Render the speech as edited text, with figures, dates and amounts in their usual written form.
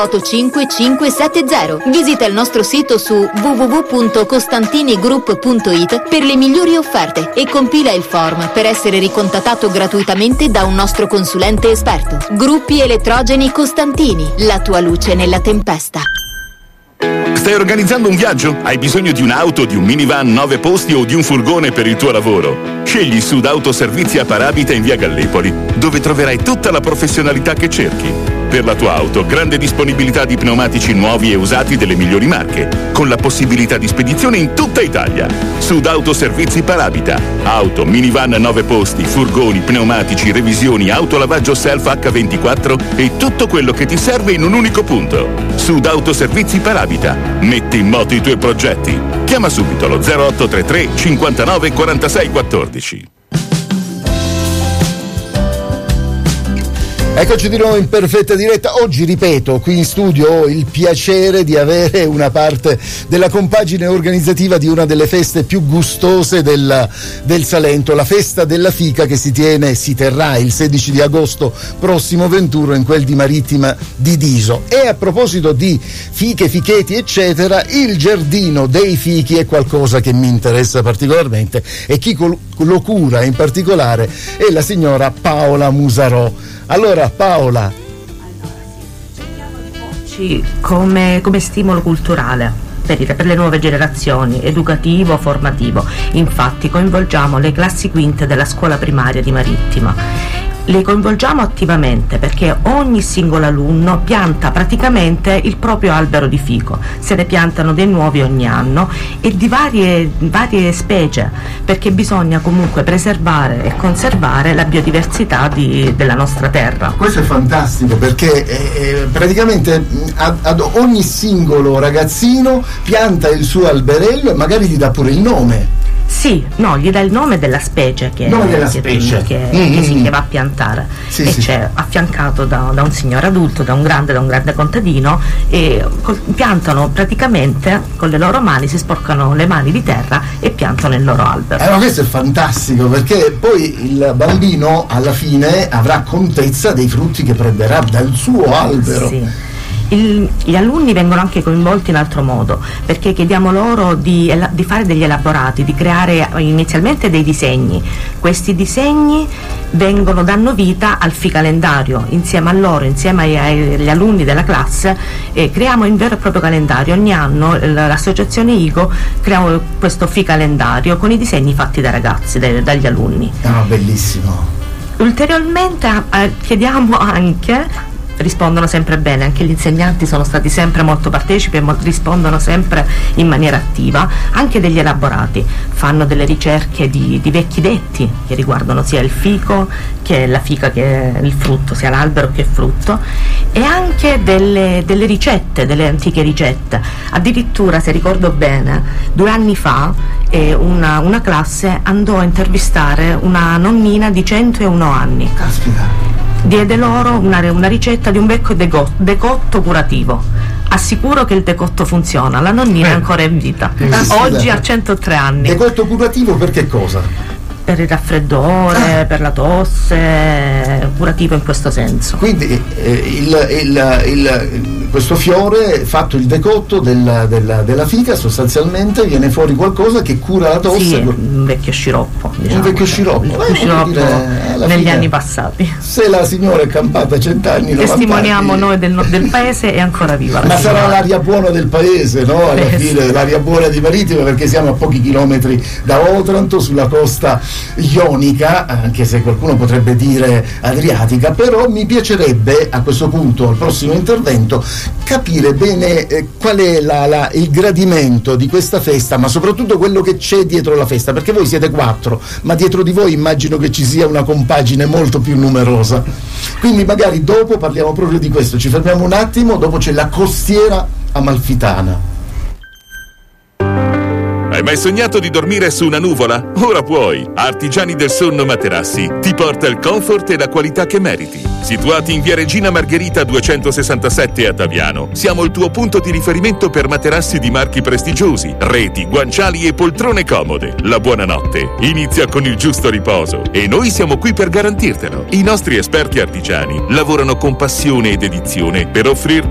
85570. Visita il nostro sito su www.costantinigroup.it per le migliori offerte e compila il form per essere ricontattato gratuitamente da un nostro consulente esperto. Gruppi Elettrogeni Costantini, la tua luce nella tempesta. Stai organizzando un viaggio? Hai bisogno di un'auto, di un minivan 9 posti o di un furgone per il tuo lavoro? Scegli Sud Autoservizi a Parabita in via Gallipoli, dove troverai tutta la professionalità che cerchi. Per la tua auto, grande disponibilità di pneumatici nuovi e usati delle migliori marche, con la possibilità di spedizione in tutta Italia. Sud Autoservizi Parabita. Auto, minivan 9 posti, furgoni, pneumatici, revisioni, autolavaggio self H24 e tutto quello che ti serve in un unico punto. Sud Autoservizi Parabita. Metti in moto i tuoi progetti. Chiama subito lo 0833 59 46 14. Eccoci di nuovo in perfetta diretta. Oggi, ripeto, qui in studio ho il piacere di avere una parte della compagine organizzativa di una delle feste più gustose del Salento, la festa della fica, che si terrà il 16 di agosto prossimo 21 in quel di Marittima di Diso. E a proposito di fiche, ficheti eccetera, il giardino dei fichi è qualcosa che mi interessa particolarmente e chi lo cura in particolare è la signora Paola Musarò. Allora Paola, cerchiamo di porci come stimolo culturale per le nuove generazioni, educativo, formativo. Infatti coinvolgiamo le classi quinte della scuola primaria di Marittima. Le coinvolgiamo attivamente perché ogni singolo alunno pianta praticamente il proprio albero di fico, se ne piantano dei nuovi ogni anno e di varie specie, perché bisogna comunque preservare e conservare la biodiversità della nostra terra. Questo è fantastico perché praticamente ad ogni singolo ragazzino pianta il suo alberello e magari gli dà pure il nome. Sì, no, gli dà il nome della specie che va a piantare, c'è affiancato da un signore adulto, da un grande contadino, e piantano praticamente con le loro mani, si sporcano le mani di terra e piantano il loro albero. Ma questo è fantastico perché poi il bambino alla fine avrà contezza dei frutti che prenderà dal suo albero. Sì. Gli alunni vengono anche coinvolti in altro modo, perché chiediamo loro di fare degli elaborati, di creare inizialmente dei disegni. Questi disegni danno vita al ficalendario. Insieme a loro, insieme agli alunni della classe, creiamo un vero e proprio calendario. Ogni anno l'associazione IGO crea questo ficalendario con i disegni fatti dai ragazzi, dagli alunni. Bellissimo. Ulteriormente chiediamo anche, rispondono sempre bene, anche gli insegnanti sono stati sempre molto partecipi e rispondono sempre in maniera attiva, anche degli elaborati, fanno delle ricerche di vecchi detti che riguardano sia il fico che la fica che è il frutto, sia l'albero che il frutto, e anche delle ricette, delle antiche ricette. Addirittura, se ricordo bene, 2 anni fa una classe andò a intervistare una nonnina di 101 anni. Caspita. Diede loro una ricetta di un vecchio decotto curativo. Assicuro che il decotto funziona, la nonnina è ancora in vita, oggi ha 103 anni. Decotto curativo per che cosa? Per il raffreddore, per la tosse, curativo in questo senso. Quindi questo fiore, fatto il decotto della fica, sostanzialmente viene fuori qualcosa che cura la tosse. Sì, un vecchio sciroppo, diciamo. Un vecchio sciroppo, negli anni passati. Se la signora è campata 100 anni, testimoniamo noi del paese, è ancora viva. Ma sarà l'aria buona del paese, no? Alla fine l'aria buona di Marittima, perché siamo a pochi chilometri da Otranto, sulla costa ionica, anche se qualcuno potrebbe dire adriatica, però mi piacerebbe a questo punto, al prossimo intervento, capire bene qual è il gradimento di questa festa, ma soprattutto quello che c'è dietro la festa, perché voi siete 4, ma dietro di voi immagino che ci sia una compagine molto più numerosa, quindi magari dopo parliamo proprio di questo. Ci fermiamo un attimo, dopo c'è la costiera amalfitana. Hai mai sognato di dormire su una nuvola? Ora puoi! Artigiani del Sonno Materassi ti porta il comfort e la qualità che meriti. Situati in via Regina Margherita 267 a Taviano, siamo il tuo punto di riferimento per materassi di marchi prestigiosi, reti, guanciali e poltrone comode. La buonanotte inizia con il giusto riposo e noi siamo qui per garantirtelo. I nostri esperti artigiani lavorano con passione e dedizione per offrirti